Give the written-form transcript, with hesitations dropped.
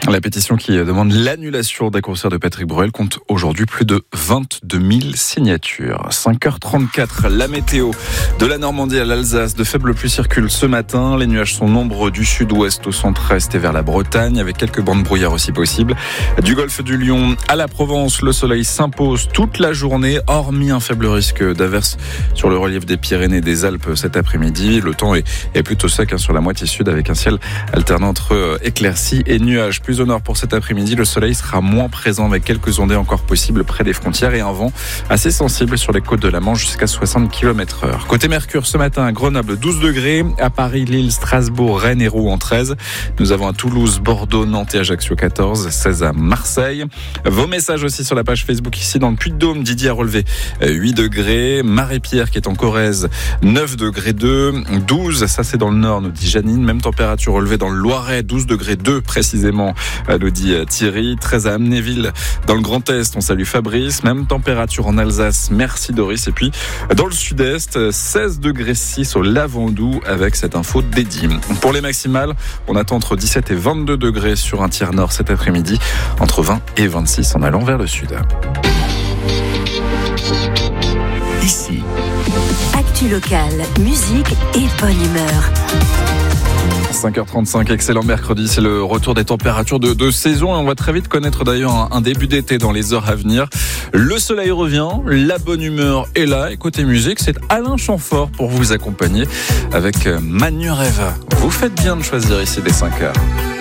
La pétition qui demande l'annulation des concerts de Patrick Bruel compte aujourd'hui plus de 22 000 signatures. 5h34, la météo de la Normandie à l'Alsace. De faibles pluies circulent ce matin. Les nuages sont nombreux du sud-ouest au centre-est et vers la Bretagne, avec quelques bancs de brouillard aussi possibles. Du golfe du Lion à la Provence, le soleil s'impose toute la journée, hormis un faible risque d'averse sur le relief des Pyrénées et des Alpes cet après-midi. Le temps est plutôt sec sur la moitié sud, avec un ciel alternant entre éclaircies et nuages. Plus au nord pour cet après-midi, le soleil sera moins présent avec quelques ondées encore possibles près des frontières et un vent assez sensible sur les côtes de la Manche jusqu'à 60 km/h. Côté Mercure, ce matin à Grenoble 12 degrés, à Paris, Lille, Strasbourg, Rennes et Rouen 13. Nous avons à Toulouse, Bordeaux, Nantes et Ajaccio 14, 16 à Marseille. Vos messages aussi sur la page Facebook ici dans le Puy-de-Dôme. Didier a relevé 8 degrés, Marie-Pierre qui est en Corrèze 9 degrés 2, 12, ça c'est dans le nord, nous dit Janine. Même température relevée dans le Loiret, 12 degrés 2 précisément, nous dit Thierry. 13 à Amnéville dans le Grand Est, on salue Fabrice. Même température en Alsace, merci Doris. Et puis dans le sud-est, 16 degrés 6 au Lavandou avec cette info dédiée. Pour les maximales, on attend entre 17 et 22 degrés sur un tiers nord cet après-midi, entre 20 et 26 en allant vers le sud. Ici, actu locale, musique et bonne humeur. 5h35, excellent mercredi, c'est le retour des températures de saison et on va très vite connaître d'ailleurs un début d'été dans les heures à venir. Le soleil revient, la bonne humeur est là et côté musique, c'est Alain Chamfort pour vous accompagner avec Manureva. Vous faites bien de choisir ici des 5h.